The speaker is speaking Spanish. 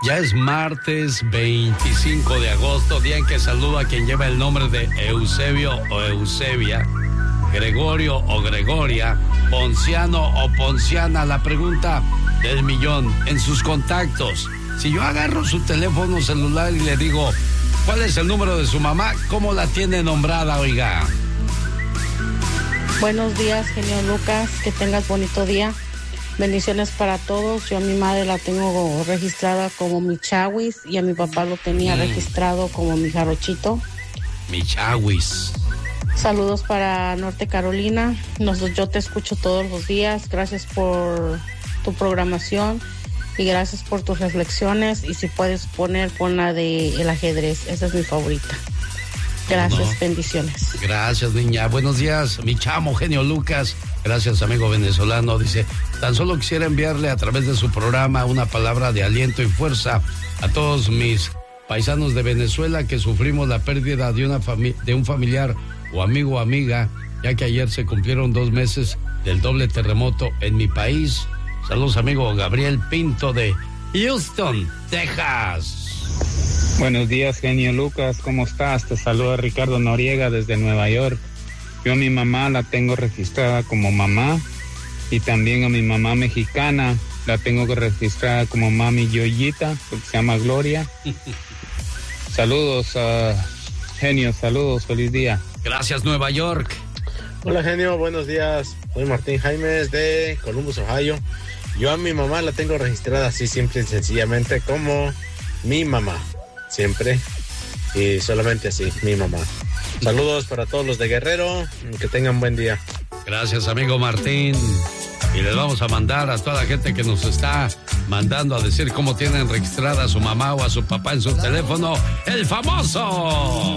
Ya es martes 25 de agosto, día en que saludo a quien lleva el nombre de Eusebio o Eusebia, Gregorio o Gregoria, Ponciano o Ponciana. La pregunta del millón: en sus contactos, si yo agarro su teléfono celular y le digo, ¿cuál es el número de su mamá? ¿Cómo la tiene nombrada, oiga? Buenos días, genio Lucas, que tengas bonito día. Bendiciones para todos. Yo a mi madre la tengo registrada como mi Chawis y a mi papá lo tenía registrado como mi Jarochito. Mi Chawis. Saludos para Norte Carolina. Yo te escucho todos los días. Gracias por tu programación y gracias por tus reflexiones. Y si puedes pon la de el ajedrez. Esa es mi favorita. Gracias, bendiciones. Gracias, niña. Buenos días, mi chamo, genio Lucas. Gracias, amigo venezolano. Dice, tan solo quisiera enviarle a través de su programa una palabra de aliento y fuerza a todos mis paisanos de Venezuela que sufrimos la pérdida de un familiar o amigo o amiga, ya que ayer se cumplieron 2 meses del doble terremoto en mi país. Saludos, amigo Gabriel Pinto de Houston, Texas. Buenos días, genio Lucas, ¿cómo estás? Te saluda Ricardo Noriega desde Nueva York. Yo a mi mamá la tengo registrada como mamá y también a mi mamá mexicana la tengo registrada como mami Yoyita, porque se llama Gloria. Saludos, genio, saludos, feliz día. Gracias, Nueva York. Hola, genio, buenos días. Soy Martín Jaimes de Columbus, Ohio. Yo a mi mamá la tengo registrada así, simple y sencillamente, como mi mamá. Siempre y solamente así, mi mamá. Saludos para todos los de Guerrero, que tengan buen día. Gracias, amigo Martín. Y les vamos a mandar a toda la gente que nos está mandando a decir cómo tienen registrada a su mamá o a su papá en su teléfono, el famoso